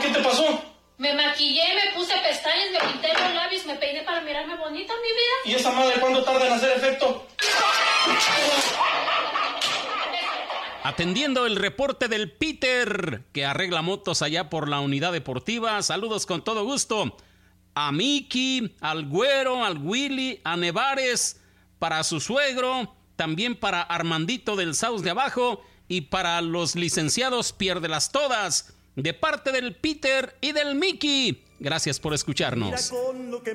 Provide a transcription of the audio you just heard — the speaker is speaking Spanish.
¿Qué te pasó? Me maquillé, me puse pestañas, me pinté los labios, me peiné para mirarme bonita, mi vida. ¿Y esa madre cuándo tarda en hacer efecto? Atendiendo el reporte del Peter, que arregla motos allá por la unidad deportiva. Saludos con todo gusto a Miki, al Güero, al Willy, a Nevares, para su suegro, también para Armandito del Saus de Abajo y para los licenciados Piérdelas Todas, de parte del Peter y del Miki. Gracias por escucharnos.